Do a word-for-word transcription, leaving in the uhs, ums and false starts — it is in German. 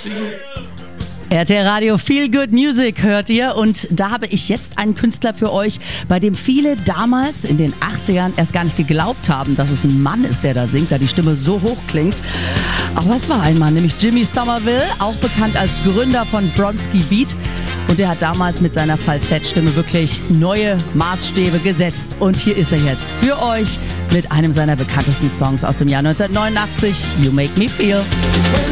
R T L Radio Feel Good Music hört ihr und da habe ich jetzt einen Künstler für euch, bei dem viele damals in den achtzigern erst gar nicht geglaubt haben, dass es ein Mann ist, der da singt, da die Stimme so hoch klingt. Aber es war ein Mann, nämlich Jimmy Somerville, auch bekannt als Gründer von Bronski Beat. Und der hat damals mit seiner Falsettstimme wirklich neue Maßstäbe gesetzt. Und hier ist er jetzt für euch mit einem seiner bekanntesten Songs aus dem Jahr neunzehnhundertneunundachtzig, You Make Me Feel.